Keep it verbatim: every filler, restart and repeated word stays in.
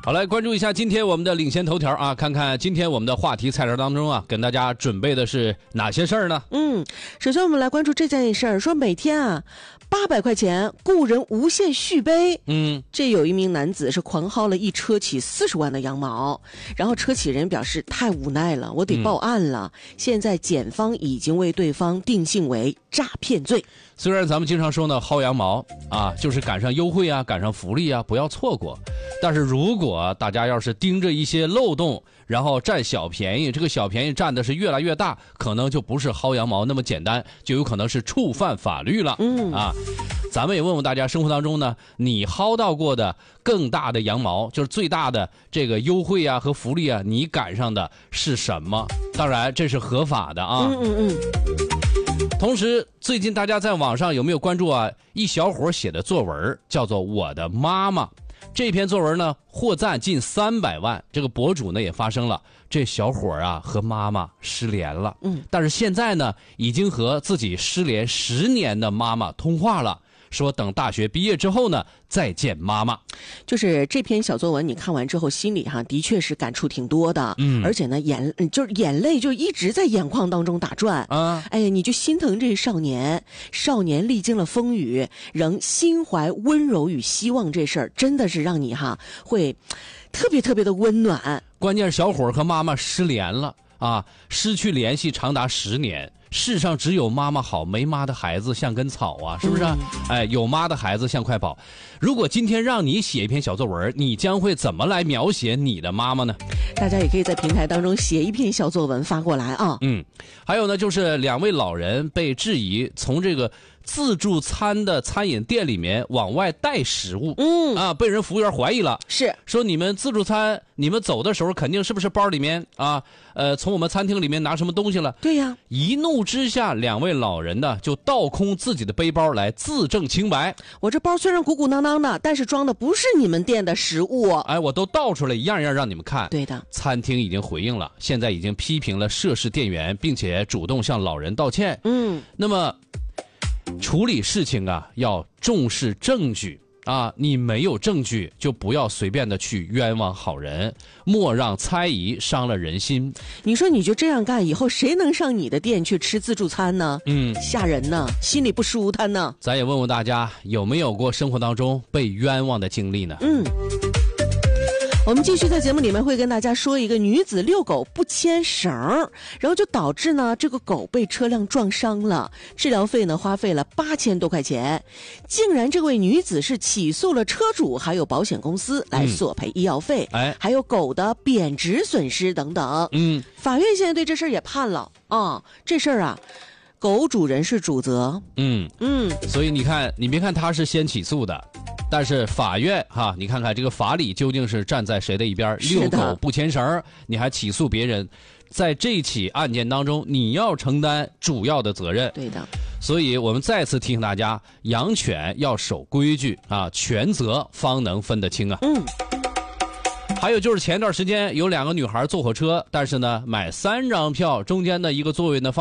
好，来关注一下今天我们的领先头条啊，看看今天我们的话题菜单当中啊，跟大家准备的是哪些事儿呢？ 嗯，首先我们来关注这件事儿，说每天啊八百块钱雇人无限续杯。 嗯， 这有一名男子是狂薅了一车企四十万的羊毛，然后车企人表示太无奈了，我得报案了。嗯、现在检方已经为对方定性为诈骗罪。 虽然咱们经常说呢，薅羊毛啊，就是赶上优惠啊，赶上福利啊，不要错过。但是如果大家要是盯着一些漏洞，然后占小便宜，这个小便宜占的是越来越大，可能就不是薅羊毛那么简单，就有可能是触犯法律了。嗯啊，咱们也问问大家，生活当中呢，你薅到过的更大的羊毛，就是最大的这个优惠啊和福利啊，你赶上的是什么？当然这是合法的啊。 嗯嗯嗯。 同时，最近大家在网上有没有关注啊？一小伙写的作文叫做《我的妈妈》，这篇作文呢获赞近三百万。这个博主呢也发声了，这小伙啊和妈妈失联了，嗯，但是现在呢已经和自己失联十年的妈妈通话了。说等大学毕业之后呢，再见妈妈。 就是这篇小作文，你看完之后，心里哈的确是感触挺多的，嗯，而且呢，眼就是眼泪就一直在眼眶当中打转啊。哎呀，你就心疼这少年，少年历经了风雨，仍心怀温柔与希望，这事儿真的是让你哈会特别特别的温暖。 关键是小伙和妈妈失联了啊，失去联系长达十年。世上只有妈妈好，没妈的孩子像根草啊，是不是？嗯、哎，有妈的孩子像块宝。如果今天让你写一篇小作文，你将会怎么来描写你的妈妈呢？ 大家也可以在平台当中写一篇小作文发过来啊。 嗯，还有呢，就是两位老人被质疑从这个自助餐的餐饮店里面往外带食物，嗯啊，被人服务员怀疑了， 是说你们自助餐，你们走的时候肯定是不是包里面啊，呃，从我们餐厅里面拿什么东西了？ 对呀， 一怒之下，两位老人呢就倒空自己的背包来自证清白。 我这包虽然鼓鼓囊囊的，但是装的不是你们店的食物。 哎，我都倒出来一样一样让你们看。 对的， 餐厅已经回应了，现在已经批评了涉事店员，并且主动向老人道歉。嗯，那么处理事情啊，要重视证据啊！你没有证据，就不要随便的去冤枉好人，莫让猜疑伤了人心。 你说你就这样干，以后谁能上你的店去吃自助餐呢？嗯，吓人呢，心里不舒坦呢。 咱也问问大家，有没有过生活当中被冤枉的经历呢？ 嗯。我们继续在节目里面会跟大家说一个女子遛狗不牵绳，然后就导致呢这个狗被车辆撞伤了，治疗费呢花费了八千多块钱，竟然这位女子是起诉了车主还有保险公司来索赔医药费，嗯、哎，还有狗的贬值损失等等。嗯，法院现在对这事儿也判了啊，这事儿啊。狗主人是主责， 嗯嗯，所以你看，你别看他是先起诉的，但是法院哈，你看看这个法理究竟是站在谁的一边？遛狗不牵绳，你还起诉别人，在这起案件当中，你要承担主要的责任。 对的， 所以我们再次提醒大家，养犬要守规矩啊，权责方能分得清啊。嗯。还有就是前段时间有两个女孩坐火车，但是呢买三张票，中间的一个座位呢放